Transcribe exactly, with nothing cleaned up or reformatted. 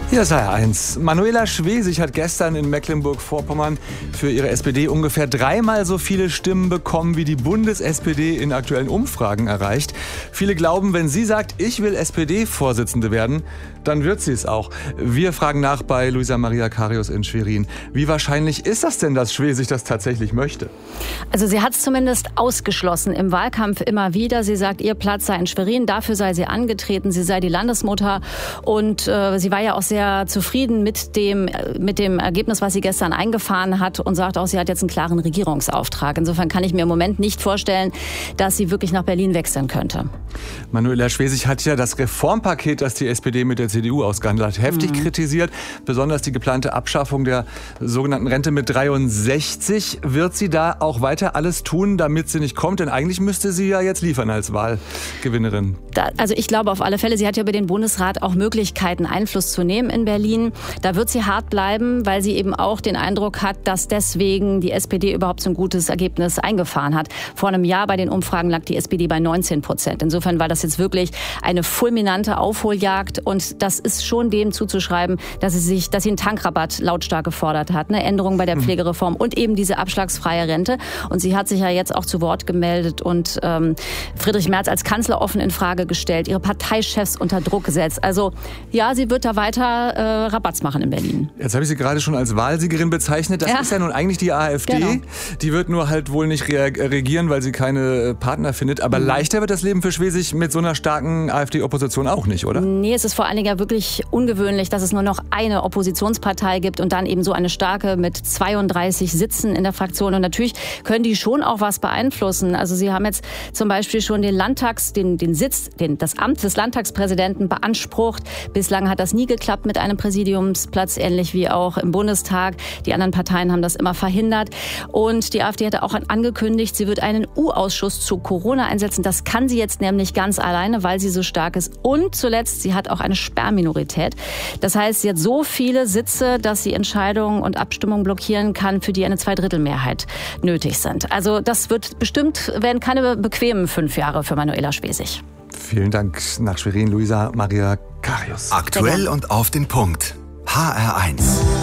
Hier ist H R eins. Manuela Schwesig hat gestern in Mecklenburg-Vorpommern für ihre S P D ungefähr dreimal so viele Stimmen bekommen, wie die Bundes-S P D in aktuellen Umfragen erreicht. Viele glauben, wenn sie sagt, ich will S P D-Vorsitzende werden, dann wird sie es auch. Wir fragen nach bei Luisa Maria Karius in Schwerin. Wie wahrscheinlich ist das denn, dass Schwesig das tatsächlich möchte? Also sie hat es zumindest ausgeschlossen im Wahlkampf immer wieder. Sie sagt, ihr Platz sei in Schwerin, dafür sei sie angetreten, sie sei die Landesmutter. Und äh, sie war ja auch sehr zufrieden mit dem, mit dem Ergebnis, was sie gestern eingefahren hat, und sagt auch, sie hat jetzt einen klaren Regierungsauftrag. Insofern kann ich mir im Moment nicht vorstellen, dass sie wirklich nach Berlin wechseln könnte. Manuela Schwesig hat ja das Reformpaket, das die S P D mit der C D U ausgehandelt hat, heftig mhm. kritisiert. Besonders die geplante Abschaffung der sogenannten Rente mit dreiundsechzig. Wird sie da auch weiter alles tun, damit sie nicht kommt? Denn eigentlich müsste sie ja jetzt liefern als Wahlgewinnerin. Da, also ich glaube auf alle Fälle, sie hat ja über den Bundesrat auch Möglichkeiten, Einfluss zu nehmen in Berlin. Da wird sie hart bleiben, weil sie eben auch den Eindruck hat, dass deswegen die S P D überhaupt so ein gutes Ergebnis eingefahren hat. Vor einem Jahr bei den Umfragen lag die S P D bei neunzehn Prozent. Insofern war das jetzt wirklich eine fulminante Aufholjagd, und das ist schon dem zuzuschreiben, dass sie sich, dass sie einen Tankrabatt lautstark gefordert hat, eine Änderung bei der Pflegereform und eben diese abschlagsfreie Rente. Und sie hat sich ja jetzt auch zu Wort gemeldet und ähm, Friedrich Merz als Kanzler offen in Frage gestellt, ihre Parteichefs unter Druck gesetzt. Also ja, sie wird da weiter äh, Rabatz machen in Berlin. Jetzt habe ich sie gerade schon als Wahlsiegerin bezeichnet. Das ja. ist ja nun eigentlich die AfD. Genau. Die wird nur halt wohl nicht regieren, weil sie keine Partner findet. Aber mhm. leichter wird das Leben für Schwesig mit so einer starken AfD-Opposition auch nicht, oder? Nee, es ist vor allen Dingen ja wirklich ungewöhnlich, dass es nur noch eine Oppositionspartei gibt und dann eben so eine starke mit zweiunddreißig Sitzen in der Fraktion. Und natürlich können die schon auch was beeinflussen. Also sie haben jetzt zum Beispiel schon den Landtags, den, den Sitz, den, das Amt des Landtagspräsidenten beansprucht. Bislang hat das nie geklappt mit einem Präsidiumsplatz, ähnlich wie auch im Bundestag. Die anderen Parteien haben das immer verhindert. Und die AfD hatte auch angekündigt, sie wird einen U-Ausschuss zu Corona einsetzen. Das kann sie jetzt nämlich ganz alleine, weil sie so stark ist. Und zuletzt, sie hat auch eine Sperrminorität. Das heißt, sie hat so viele Sitze, dass sie Entscheidungen und Abstimmungen blockieren kann, für die eine Zweidrittelmehrheit nötig sind. Also das wird bestimmt, werden keine bequemen fünf Jahre für Manuela Schwesig. Vielen Dank nach Schwerin, Luisa Maria Karius. Aktuell und auf den Punkt. H R eins.